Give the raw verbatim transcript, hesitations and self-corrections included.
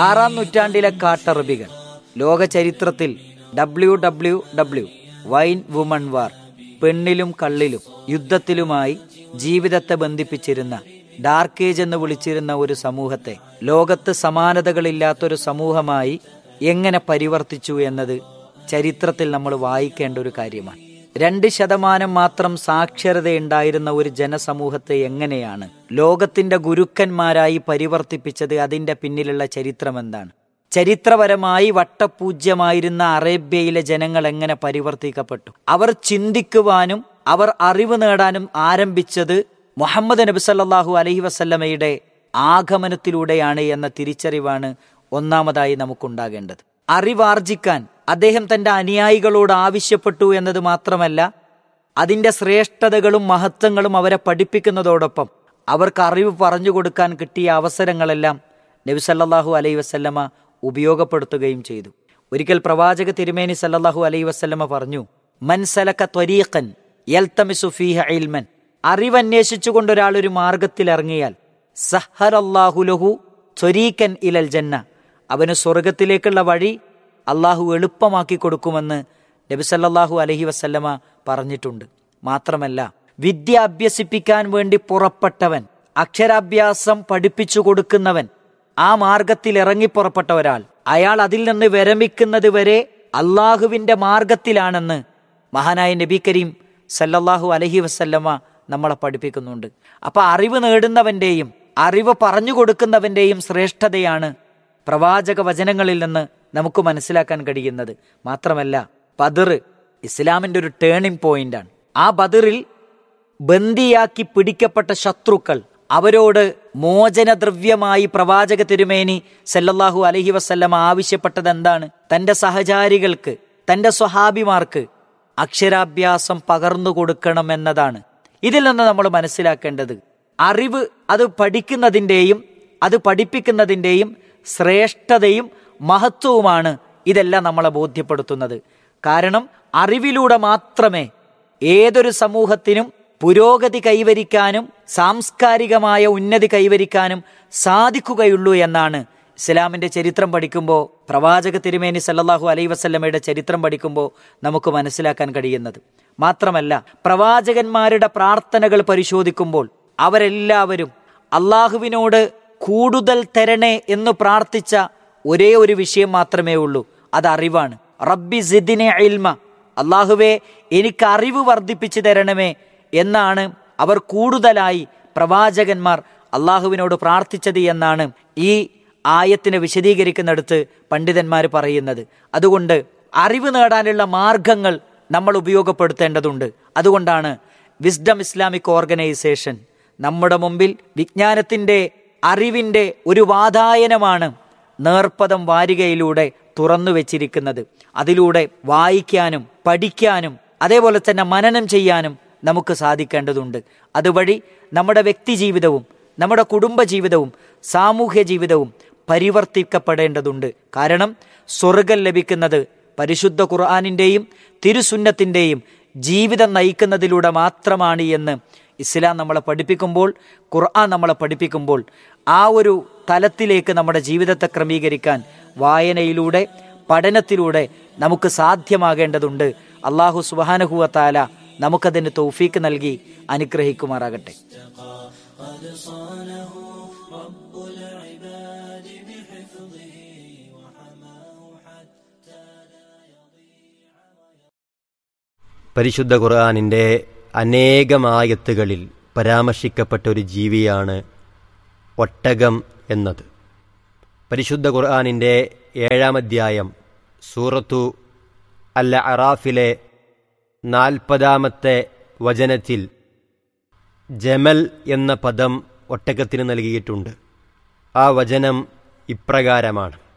ആറാം നൂറ്റാണ്ടിലെ കാട്ടറബികൾ ലോക ചരിത്രത്തിൽ W W W wine woman വാർ, പെണ്ണിലും കള്ളിലും യുദ്ധത്തിലുമായി ജീവിതത്തെ ബന്ധിപ്പിച്ചിരുന്ന ഡാർക്ക് ഏജ് എന്ന് വിളിച്ചിരുന്ന ഒരു സമൂഹത്തെ ലോകത്ത് സമാനതകളില്ലാത്തൊരു സമൂഹമായി എങ്ങനെ പരിവർത്തിച്ചു എന്നത് ചരിത്രത്തിൽ നമ്മൾ വായിക്കേണ്ട ഒരു കാര്യമാണ്. രണ്ട് ശതമാനം മാത്രം സാക്ഷരതയുണ്ടായിരുന്ന ഒരു ജനസമൂഹത്തെ എങ്ങനെയാണ് ലോകത്തിന്റെ ഗുരുക്കന്മാരായി പരിവർത്തിപ്പിച്ചത്? അതിന്റെ പിന്നിലുള്ള ചരിത്രം എന്താണ്? ചരിത്രപരമായി വട്ടപൂജ്യമായിരുന്ന അറേബ്യയിലെ ജനങ്ങൾ എങ്ങനെ പരിവർത്തിക്കപ്പെട്ടു? അവർ ചിന്തിക്കുവാനും അവർ അറിവ് നേടാനും ആരംഭിച്ചത് മുഹമ്മദ് നബി സല്ലല്ലാഹു അലൈഹി വസല്ലമയുടെ ആഗമനത്തിലൂടെയാണ് എന്ന തിരിച്ചറിവാണ് ഒന്നാമതായി നമുക്കുണ്ടാകേണ്ടത്. അറിവാർജിക്കാൻ അദ്ദേഹം തന്റെ അനുയായികളോട് ആവശ്യപ്പെട്ടു എന്നത് മാത്രമല്ല, അതിന്റെ ശ്രേഷ്ഠതകളും മഹത്വങ്ങളും അവരെ പഠിപ്പിക്കുന്നതോടൊപ്പം അവർക്ക് അറിവ് പറഞ്ഞു കൊടുക്കാൻ കിട്ടിയ അവസരങ്ങളെല്ലാം നബി സല്ലല്ലാഹു അലൈഹി വസല്ലമ ഉപയോഗപ്പെടുത്തുകയും ചെയ്തു. ഒരിക്കൽ പ്രവാചക തിരുമേനി സല്ലല്ലാഹു അലൈഹി വസല്ലമ പറഞ്ഞു, മൻ സലക ത്വരീഖൻ യൽതമിസു ഫീഹി ഇൽമൻ, അറിവന്വേഷിച്ചുകൊണ്ട് ഒരാൾ ഒരു മാർഗത്തിൽ ഇറങ്ങിയാൽ സഹറല്ലാഹു ലഹു ത്വരീഖൻ ഇലൽ ജന്ന, അവന് സ്വർഗത്തിലേക്കുള്ള വഴി അള്ളാഹു എളുപ്പമാക്കി കൊടുക്കുമെന്ന് നബി സല്ലല്ലാഹു അലൈഹി വസല്ലമ പറഞ്ഞിട്ടുണ്ട്. മാത്രമല്ല, വിദ്യ അഭ്യസിപ്പിക്കാൻ വേണ്ടി പുറപ്പെട്ടവൻ, അക്ഷരാഭ്യാസം പഠിപ്പിച്ചു കൊടുക്കുന്നവൻ, ആ മാർഗത്തിൽ ഇറങ്ങി പുറപ്പെട്ട ഒരാൾ, അയാൾ അതിൽ നിന്ന് വിരമിക്കുന്നത് വരെ അള്ളാഹുവിന്റെ മാർഗത്തിലാണെന്ന് മഹാനായ നബി കരീം സല്ലല്ലാഹു അലൈഹി വസല്ലമ നമ്മളെ പഠിപ്പിക്കുന്നുണ്ട്. അപ്പൊ അറിവ് നേടുന്നവന്റെയും അറിവ് പറഞ്ഞു കൊടുക്കുന്നവന്റെയും ശ്രേഷ്ഠതയാണ് പ്രവാചക വചനങ്ങളിൽ നിന്ന് നമുക്ക് മനസ്സിലാക്കാൻ കഴിയുന്നത്. മാത്രമല്ല, ബദർ ഇസ്ലാമിന്റെ ഒരു ടേണിംഗ് പോയിന്റാണ്. ആ ബദറിൽ ബന്ദിയാക്കി പിടിക്കപ്പെട്ട ശത്രുക്കൾ, അവരോട് മോചനദ്രവ്യമായി പ്രവാചക തിരുമേനി സല്ലല്ലാഹു അലൈഹി വസല്ലമ ആവശ്യപ്പെട്ടത് എന്താണ്? തന്റെ സഹചാരികൾക്ക്, തന്റെ സ്വഹാബിമാർക്ക് അക്ഷരാഭ്യാസം പകർന്നു കൊടുക്കണം എന്നതാണ്. ഇതിൽ നിന്ന് നമ്മൾ മനസ്സിലാക്കേണ്ടത് അറിവ് അത് പഠിക്കുന്നതിൻ്റെയും അത് പഠിപ്പിക്കുന്നതിൻ്റെയും ശ്രേഷ്ഠതയും മഹത്വവുമാണ് ഇതെല്ലാം നമ്മളെ ബോധ്യപ്പെടുത്തുന്നത്. കാരണം അറിവിലൂടെ മാത്രമേ ഏതൊരു സമൂഹത്തിനും പുരോഗതി കൈവരിക്കാനും സാംസ്കാരികമായ ഉന്നതി കൈവരിക്കാനും സാധിക്കുകയുള്ളൂ എന്നാണ് ഇസ്ലാമിന്റെ ചരിത്രം പഠിക്കുമ്പോൾ, പ്രവാചക തിരുമേനി സല്ലല്ലാഹു അലൈഹി വസല്ലമയുടെ ചരിത്രം പഠിക്കുമ്പോൾ നമുക്ക് മനസ്സിലാക്കാൻ കഴിയുന്നത്. മാത്രമല്ല, പ്രവാചകന്മാരുടെ പ്രാർത്ഥനകൾ പരിശോധിക്കുമ്പോൾ അവരെല്ലാവരും അള്ളാഹുവിനോട് കൂടുതൽ തരണേ എന്ന് പ്രാർത്ഥിച്ച ഒരേ ഒരു വിഷയം മാത്രമേ ഉള്ളൂ, അത് അറിവാണ്. റബ്ബി സിദ്നി ഇൽമ, അള്ളാഹുവേ എനിക്ക് അറിവ് വർദ്ധിപ്പിച്ചു തരണമേ എന്നാണ് അവർ കൂടുതലായി പ്രവാചകന്മാർ അള്ളാഹുവിനോട് പ്രാർത്ഥിച്ചത് എന്നാണ് ഈ ആയത്തിനെ വിശദീകരിക്കുന്നിടത്ത് പണ്ഡിതന്മാർ പറയുന്നത്. അതുകൊണ്ട് അറിവ് നേടാനുള്ള മാർഗങ്ങൾ നമ്മൾ ഉപയോഗപ്പെടുത്തേണ്ടതുണ്ട്. അതുകൊണ്ടാണ് വിസ്ഡം ഇസ്ലാമിക് ഓർഗനൈസേഷൻ നമ്മുടെ മുമ്പിൽ വിജ്ഞാനത്തിന്റെ അറിവിന്റെ ഒരു വാതായനമാണ് നേർപ്പദം വാരികയിലൂടെ തുറന്നു വെച്ചിരിക്കുന്നത്. അതിലൂടെ വായിക്കാനും പഠിക്കാനും അതേപോലെ തന്നെ മനനം ചെയ്യാനും നമുക്ക് സാധിക്കേണ്ടതുണ്ട്. അതുവഴി നമ്മുടെ വ്യക്തി ജീവിതവും നമ്മുടെ കുടുംബ ജീവിതവും സാമൂഹ്യ ജീവിതവും പരിവർത്തിക്കപ്പെടേണ്ടതുണ്ട്. കാരണം സ്വർഗം ലഭിക്കുന്നത് പരിശുദ്ധ ഖുർആനിന്റെയും തിരുസുന്നത്തിന്റെയും ജീവിതം നയിക്കുന്നതിലൂടെ മാത്രമാണ് എന്ന് ഇസ്ലാം നമ്മളെ പഠിപ്പിക്കുമ്പോൾ, ഖുർആൻ നമ്മളെ പഠിപ്പിക്കുമ്പോൾ, ആ ഒരു തലത്തിലേക്ക് നമ്മുടെ ജീവിതത്തെ ക്രമീകരിക്കാൻ വായനയിലൂടെ പഠനത്തിലൂടെ നമുക്ക് സാധ്യമാകേണ്ടതുണ്ട്. അല്ലാഹു സുബ്ഹാനഹു വ തആല നമുക്കതിന് തൗഫീക്ക് നൽകി അനുഗ്രഹിക്കുമാറാകട്ടെ. പരിശുദ്ധ ഖുർആനിൻ്റെ അനേകമായത്തുകളിൽ പരാമർശിക്കപ്പെട്ട ഒരു ജീവിയാണ് ഒട്ടകം എന്നത്. പരിശുദ്ധ ഖുർആനിൻ്റെ ഏഴാം അധ്യായം സൂറത്തു അൽ അറാഫിലെ നാൽപ്പതാമത്തെ വചനത്തിൽ ജമൽ എന്ന പദം ഒട്ടകത്തിന് നൽകിയിട്ടുണ്ട്. ആ വചനം ഇപ്രകാരമാണ്: